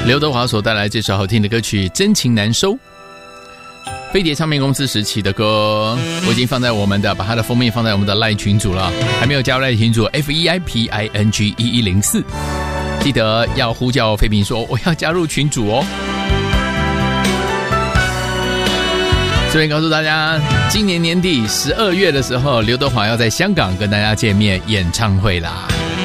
刘德华所带来这首好听的歌曲《真情难收》，飞碟唱片公司时期的歌，我已经放在我们的，把它的封面放在我们的 LINE 群组了，还没有加入 LINE 群组 FEIPING1104， 记得要呼叫飞平说我要加入群组哦。这边告诉大家，今年年底12月的时候，刘德华要在香港跟大家见面演唱会啦。